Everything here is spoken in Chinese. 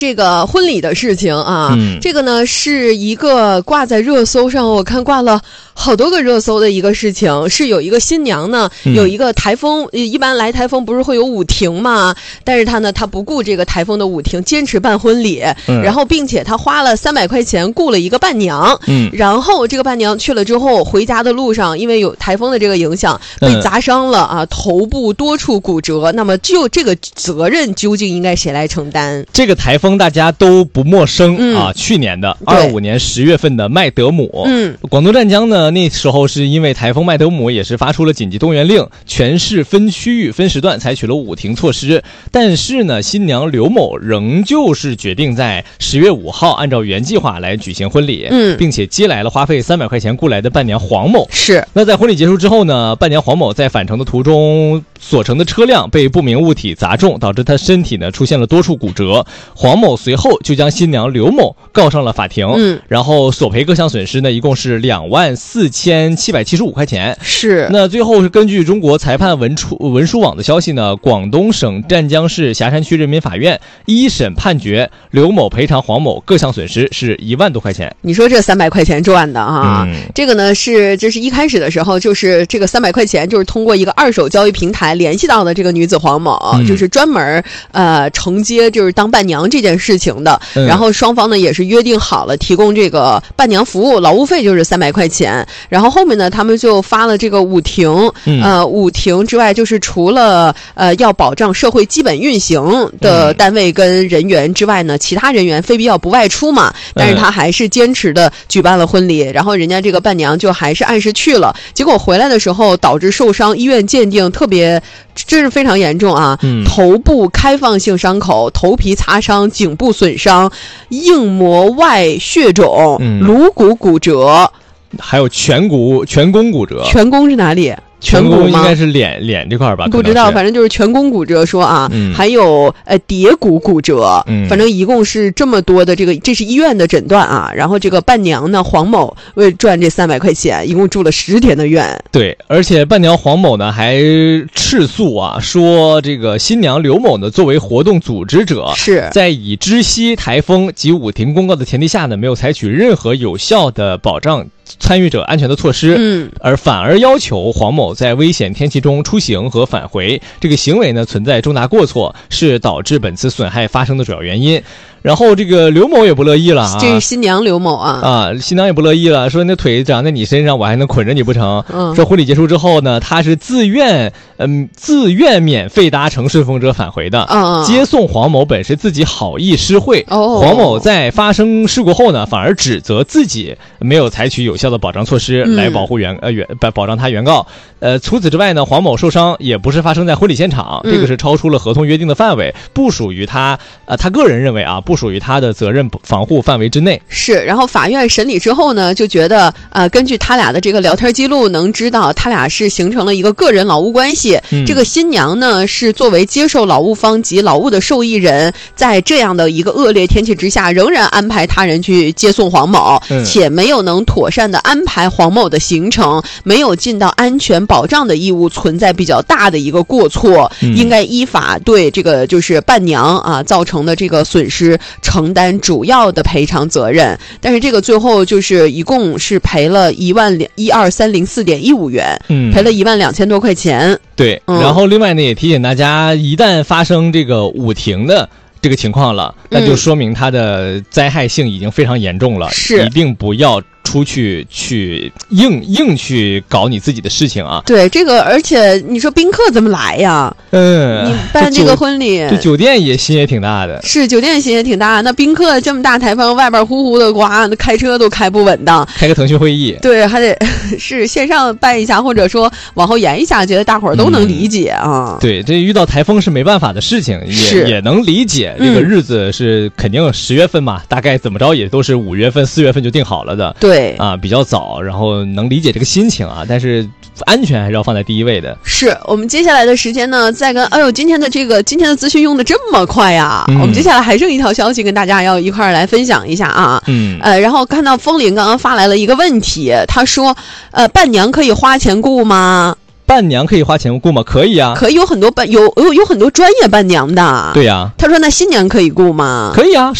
这个婚礼的事情啊，这个呢是一个挂在热搜上，我看挂了好多个热搜的一个事情，是有一个新娘呢，有一个台风，一般来台风不是会有舞亭嘛，但是他不顾这个台风的舞亭，坚持办婚礼，然后并且他花了300块钱雇了一个伴娘，然后这个伴娘去了之后，回家的路上因为有台风的这个影响，被砸伤了啊，头部多处骨折。那么就这个责任究竟应该谁来承担？ 这个台风大家都不陌生啊，去年的25年10月份的麦德姆，广东湛江呢，那时候是因为台风麦德姆也是发出了紧急动员令，全市分区域分时段采取了舞亭措施，但是呢，新娘刘某仍旧是决定在10月5号按照原计划来举行婚礼，并且接来了花费300块钱雇来的伴娘黄某。 是。 那在婚礼结束之后呢，伴娘黄某在返程的途中，所乘的车辆被不明物体砸中，导致她身体呢出现了多处骨折。黄某随后就将新娘刘某告上了法庭，然后索赔各项损失呢，一共是24775块钱。 是。 那最后是根据中国裁判文书网的消息呢，广东省湛江市霞山区人民法院一审判决刘某赔偿黄某各项损失是1万多块钱。 你说这300块钱赚的啊，这个呢这是一开始的时候，就是这个300块钱就是通过一个二手交易平台联系到的这个女子黄某，就是专门承接就是当伴娘这件事情的，然后双方呢也是约定好了提供这个伴娘服务，劳务费就是300块钱。然后后面呢他们就发了这个舞亭，舞亭之外就是除了要保障社会基本运行的单位跟人员之外呢，其他人员非必要不外出嘛，但是他还是坚持的举办了婚礼，然后人家这个伴娘就还是按时去了，结果回来的时候导致受伤，医院鉴定真是非常严重啊，头部开放性伤口，头皮擦伤，颈部损伤，硬膜外血肿，颅骨骨折， 还有颧弓骨折。 颧弓是哪里？ 颧弓应该是脸这块吧， 不知道，反正就是颧弓骨折说啊，还有蝶骨骨折，反正一共是这么多的这是医院的诊断啊。然后这个伴娘呢，黄某为赚这300块钱，一共住了10天的院。 对，而且伴娘黄某呢还斥诉啊，说这个新娘刘某呢作为活动组织者，是在已知悉台风及舞亭公告的前提下呢，没有采取任何有效的保障参与者安全的措施，而反而要求黄某在危险天气中出行和返回，这个行为呢存在重大过错，是导致本次损害发生的主要原因。然后这个刘某也不乐意了啊， 这是新娘刘某啊， 新娘也不乐意了，说那腿长在你身上，我还能捆着你不成？说婚礼结束之后呢，他是自愿免费搭乘顺风车返回的，接送黄某本是自己好意施惠，黄某在发生事故后呢，反而指责自己没有采取有效的保障措施来保护保障他原告。除此之外呢，黄某受伤也不是发生在婚礼现场，这个是超出了合同约定的范围，不属于他个人认为啊，不属于他的责任防护范围之内。 是。然后法院审理之后呢，就觉得根据他俩的这个聊天记录，能知道他俩是形成了一个个人劳务关系。这个新娘呢是作为接受劳务方及劳务的受益人，在这样的一个恶劣天气之下，仍然安排他人去接送黄某，且没有能妥善的安排黄某的行程，没有尽到安全保障的义务，存在比较大的一个过错，应该依法对这个就是伴娘啊造成的这个损失承担主要的赔偿责任。但是这个最后就是一共是赔了12304.15元，赔了12000多块钱。 对，然后另外呢也提醒大家，一旦发生这个舞亭的这个情况了，那就说明它的灾害性已经非常严重了，一定不要出去硬去搞你自己的事情啊。 对，这个而且你说宾客怎么来呀？你办这个婚礼， 这酒店也心也挺大的。 是，酒店心也挺大。那宾客这么大台风，外边呼呼的刮，那开车都开不稳当。 开个腾讯会议， 对，还得是线上办一下，或者说往后延一下，觉得大伙儿都能理解啊。 对，这遇到台风是没办法的事情，也能理解。这个日子是肯定10月份嘛，大概怎么着也都是5月份、4月份就定好了的。 对啊，比较早，然后能理解这个心情啊，但是安全还是要放在第一位的。 是。我们接下来的时间呢，再跟今天的资讯用的这么快呀，我们接下来还剩一条消息跟大家要一块儿来分享一下啊。然后看到风铃刚刚发来了一个问题，他说伴娘可以花钱雇吗？ 伴娘可以花钱雇吗？可以啊， 可以有很多有很多专业伴娘的。 对呀， 他说那新娘可以雇吗？ 可以啊。